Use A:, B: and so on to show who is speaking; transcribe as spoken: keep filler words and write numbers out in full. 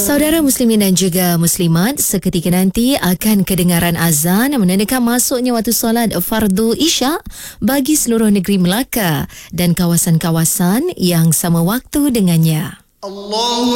A: Saudara muslimin dan juga muslimat, seketika nanti akan kedengaran azan menandakan masuknya waktu solat fardu Isyak bagi seluruh negeri Melaka dan kawasan-kawasan yang sama waktu dengannya. Allah